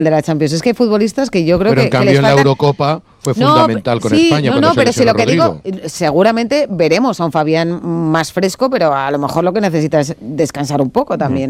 de la Champions. Es que hay futbolistas que yo creo pero que en cambio les en la falta... Eurocopa fue fundamental con España. Pero si lo que Rodrigo. digo, seguramente veremos a un Fabián más fresco, pero a lo mejor lo que necesita es descansar un poco también.